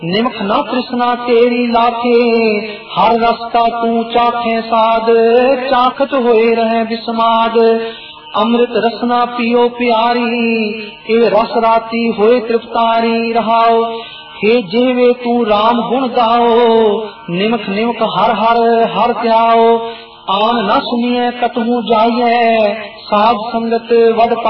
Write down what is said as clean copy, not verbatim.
निमख न कृष्णा तेरी लाखे, हर रस्ता तू चाखे साध, चाखत होए रहे बिस्माद। अमृत रसना पियो प्यारी, ए रस राती होए तृप्तारी रहाओ। हे जेवे तू राम गुण गाओ, निमख निमख हर हर हर त्याओ। आन न सुनिए कतहु जाइए, साध संगत वड